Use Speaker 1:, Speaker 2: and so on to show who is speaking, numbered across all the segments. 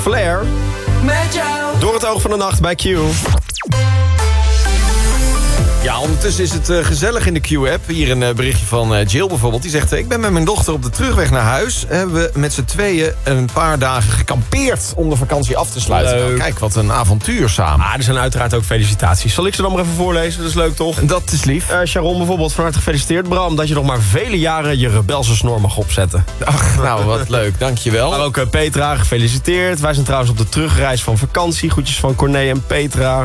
Speaker 1: Flair.
Speaker 2: Met jou.
Speaker 1: Door het oog van de nacht bij Q. Ja, ondertussen is het gezellig in de Q-app. Hier een berichtje van Jill bijvoorbeeld. Die zegt, ik ben met mijn dochter op de terugweg naar huis. Hebben we met z'n tweeën een paar dagen gekampeerd om de vakantie af te sluiten. Nou, kijk, wat een avontuur samen.
Speaker 3: Er zijn uiteraard ook felicitaties. Zal ik ze dan maar even voorlezen? Dat is leuk, toch?
Speaker 1: Dat is lief.
Speaker 3: Sharon bijvoorbeeld, van harte gefeliciteerd. Bram, dat je nog maar vele jaren je rebelse snor mag opzetten.
Speaker 1: Ach, nou, wat leuk. Dankjewel.
Speaker 3: Maar ook Petra, gefeliciteerd. Wij zijn trouwens op de terugreis van vakantie. Groetjes van Corné en Petra.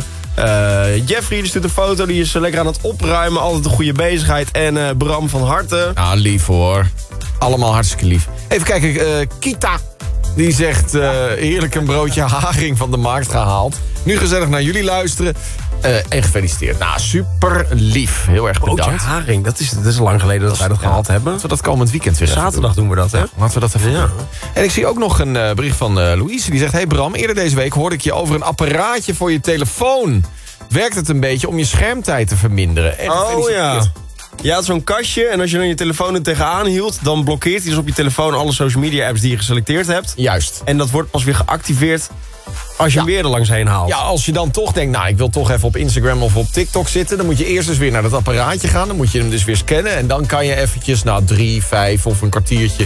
Speaker 3: Jeffrey die stuurt een foto, die is lekker aan het opruimen. Altijd een goede bezigheid. En Bram van harte.
Speaker 1: Nou, lief hoor. Allemaal hartstikke lief. Even kijken, Kita. Die zegt, heerlijk een broodje haring van de markt gehaald. Nu gezellig naar jullie luisteren. En gefeliciteerd. Nou, super lief. Heel erg bedankt.
Speaker 3: Broodje haring, dat is lang geleden dat wij dat gehaald hebben.
Speaker 1: Laten we dat komend weekend weer
Speaker 3: Zaterdag doen we dat, hè?
Speaker 1: Ja, laten we dat even doen. En ik zie ook nog een bericht van Louise. Die zegt, hey Bram, eerder deze week hoorde ik je over een apparaatje voor je telefoon. Werkt het een beetje om je schermtijd te verminderen? En
Speaker 3: oh ja. Je had zo'n kastje en als je dan je telefoon er tegenaan hield, dan blokkeert hij dus op je telefoon alle social media apps die je geselecteerd hebt.
Speaker 1: Juist.
Speaker 3: En dat wordt pas weer geactiveerd als je hem weer er langs heen haalt.
Speaker 1: Ja, als je dan toch denkt, nou, ik wil toch even op Instagram of op TikTok zitten, dan moet je eerst dus weer naar dat apparaatje gaan. Dan moet je hem dus weer scannen. En dan kan je eventjes, 3, 5 of een kwartiertje,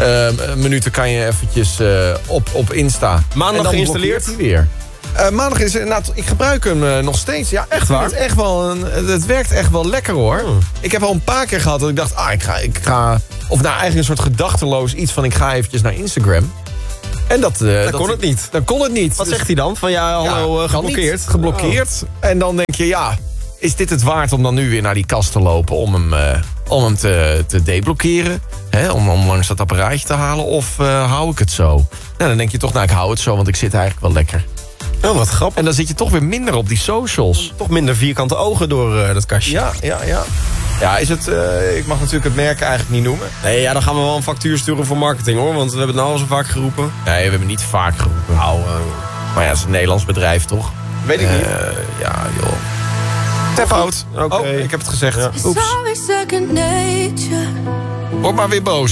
Speaker 1: minuten kan je eventjes op Insta.
Speaker 3: Maandag geïnstalleerd?
Speaker 1: Hij weer. Maandag is ik gebruik hem nog steeds. Ja, echt waar. Het werkt echt wel lekker hoor. Ik heb al een paar keer gehad dat ik dacht, ik ga of nou eigenlijk een soort gedachteloos iets van ik ga eventjes naar Instagram. En dat
Speaker 3: kon het niet.
Speaker 1: Dan kon het niet.
Speaker 3: Wat zegt hij dan? Van hallo, geblokkeerd?
Speaker 1: Geblokkeerd. Oh. En dan denk je, is dit het waard om dan nu weer naar die kast te lopen om hem te deblokkeren? Hè? Om langs dat apparaatje te halen? Of hou ik het zo? Nou, dan denk je toch, ik hou het zo, want ik zit eigenlijk wel lekker.
Speaker 3: Oh, wat grappig.
Speaker 1: En dan zit je toch weer minder op die socials.
Speaker 3: Toch minder vierkante ogen door dat kastje.
Speaker 1: Ja. Ja, is het... ik mag natuurlijk het merk eigenlijk niet noemen.
Speaker 3: Nee, dan gaan we wel een factuur sturen voor marketing, hoor. Want we hebben het nou al zo vaak geroepen.
Speaker 1: Nee, we hebben niet vaak geroepen. Maar ja, het is een Nederlands bedrijf, toch?
Speaker 3: Weet ik niet.
Speaker 1: Ja, joh. Ter fout.
Speaker 3: Oké.
Speaker 1: Oh, ik heb het gezegd. Ja.
Speaker 2: Oeps.
Speaker 1: Word maar weer boos.